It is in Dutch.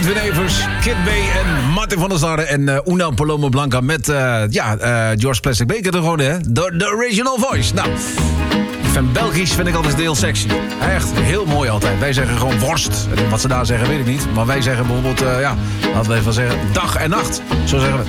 Edwin Evers, Kid B en Martin van der Starre en Una Paloma Blanca met George Plastic Baker er gewoon, hè? De original voice. Nou, van Belgisch vind ik altijd heel sexy. Echt heel mooi altijd. Wij zeggen gewoon worst. En wat ze daar zeggen weet ik niet. Maar wij zeggen bijvoorbeeld, laten we even zeggen, dag en nacht. Zo zeggen we.